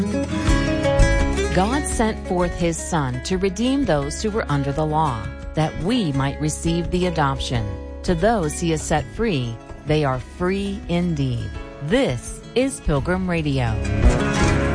God sent forth His Son to redeem those who were under the law, that we might receive the adoption. To those He has set free, they are free indeed. This is Pilgrim Radio.